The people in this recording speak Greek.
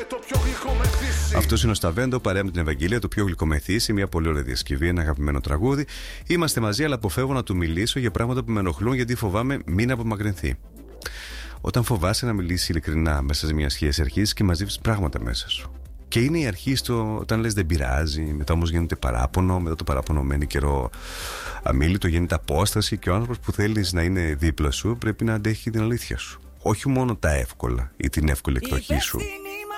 Αυτό είναι ο Σταβέντο, παρέα με την Ευαγγελία, το πιο γλυκομεθύσι, μια πολύ ωραία διασκευή, ένα αγαπημένο τραγούδι. Είμαστε μαζί, αλλά αποφεύγω να του μιλήσω για πράγματα που με ενοχλούν, γιατί φοβάμαι μην απομακρυνθεί. Όταν φοβάσαι να μιλήσει ειλικρινά μέσα σε μια σχέση, αρχίζει και μαζεύει πράγματα μέσα σου. Και είναι η αρχή στο όταν λες δεν πειράζει, μετά όμως γίνεται παράπονο, μετά το παράπονο μένει καιρό αμίλητο, γίνεται απόσταση και ο άνθρωπος που θέλεις να είναι δίπλα σου πρέπει να αντέχει την αλήθεια σου. Όχι μόνο τα εύκολα ή την εύκολη εκδοχή σου.